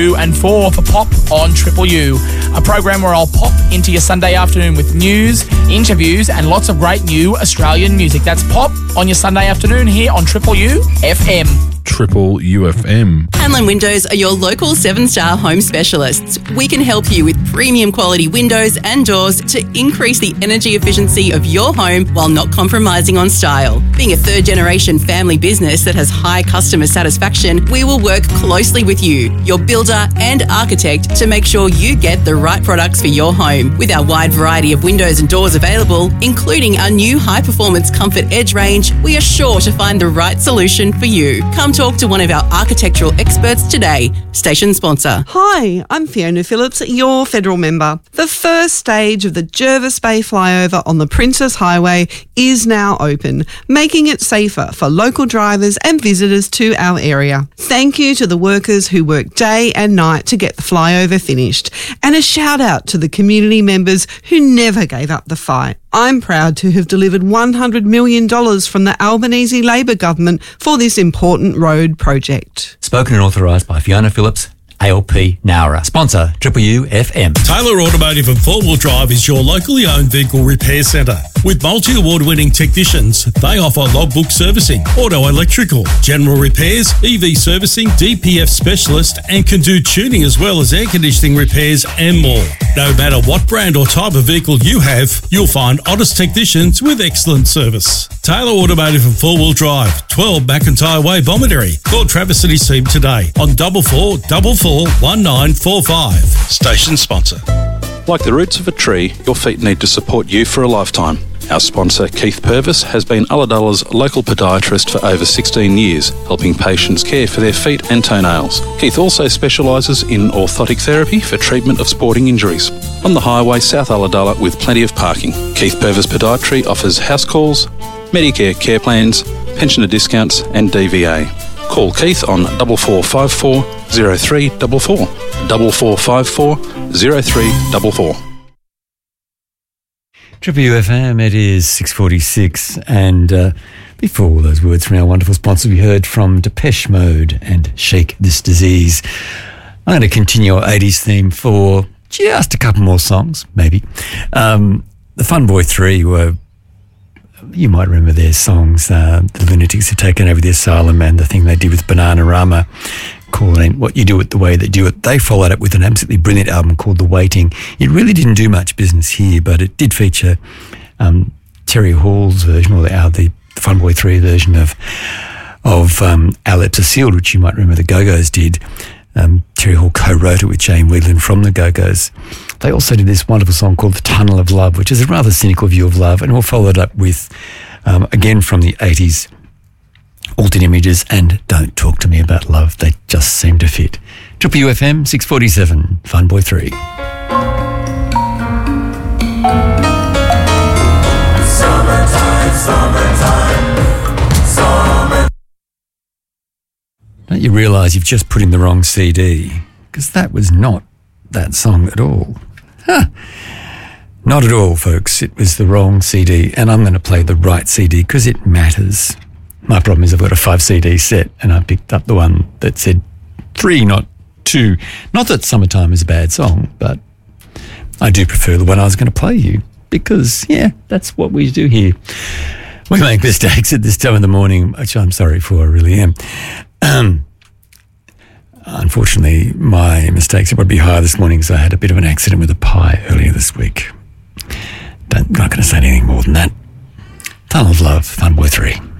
and 4 for Pop on Triple U, a program where I'll pop into your Sunday afternoon with news, interviews and lots of great new Australian music. That's Pop on your Sunday afternoon here on Triple U FM. Triple UFM. Hanlon Windows are your local 7-star home specialists. We can help you with premium quality windows and doors to increase the energy efficiency of your home while not compromising on style. Being a third-generation family business that has high customer satisfaction, we will work closely with you, your builder and architect, to make sure you get the right products for your home. With our wide variety of windows and doors available, including our new high-performance Comfort Edge range, we are sure to find the right solution for you. Come talk to one of our architectural experts today. Station sponsor. Hi, I'm Fiona Phillips, your federal member. The first stage of the Jervis Bay flyover on the Princess Highway is now open, making it safer for local drivers and visitors to our area. Thank you to the workers who work day and night to get the flyover finished, and a shout out to the community members who never gave up the fight. I'm proud to have delivered $100 million from the Albanese Labor government for this important road project. Spoken and authorised by Fiona Phillips, ALP Nowra. Sponsor, Triple U FM. Taylor Automotive and 4-Wheel Drive is your locally owned vehicle repair centre. With multi-award-winning technicians, they offer logbook servicing, auto electrical, general repairs, EV servicing, DPF specialist, and can do tuning as well as air conditioning repairs and more. No matter what brand or type of vehicle you have, you'll find honest technicians with excellent service. Taylor Automotive and 4-Wheel Drive, 12 McIntyre Way, Bomaderry. Call Travis and his team today on 44441945. Station sponsor. Like the roots of a tree, your feet need to support you for a lifetime. Our sponsor, Keith Purvis, has been Ulladulla's local podiatrist for over 16 years, helping patients care for their feet and toenails. Keith also specialises in orthotic therapy for treatment of sporting injuries. On the highway, South Ulladulla, with plenty of parking. Keith Purvis Podiatry offers house calls, Medicare care plans, pensioner discounts and DVA. Call Keith on 4454 0344. 4454 0344. Triple UFM, it is 6:46, and before those words from our wonderful sponsors, we heard from Depeche Mode and Shake This Disease. I'm going to continue our 80s theme for just a couple more songs, maybe. The Fun Boy 3 were, you might remember their songs, The Lunatics Have Taken Over the Asylum, and the thing they did with Bananarama, calling What You Do It the Way They Do It. They followed up with an absolutely brilliant album called The Waiting. It really didn't do much business here, but it did feature Terry Hall's version, or the Fun Boy 3 version of Our Lips Are Sealed, which you might remember the Go-Go's did. Terry Hall co-wrote it with Jane Wiedlin from the Go-Go's. They also did this wonderful song called The Tunnel of Love, which is a rather cynical view of love, and all followed up with, again from the 80s, Altered Images and Don't Talk to Me About Love. They just seem to fit. Triple UFM 647, Fun Boy 3. Summertime. Don't you realise you've just put in the wrong CD? Because that was not that song at all. Not at all, folks. It was the wrong CD, and I'm going to play the right CD because it matters. My problem is I've got a 5-CD set, and I picked up the one that said 3, not 2. Not that Summertime is a bad song, but I do prefer the one I was going to play you because, yeah, that's what we do here. We make mistakes at this time of the morning, which I'm sorry for, I really am. Unfortunately, my mistakes are probably higher this morning because I had a bit of an accident with a pie earlier this week. I'm not going to say anything more than that. Tunnel of Love, Fun Boy 3.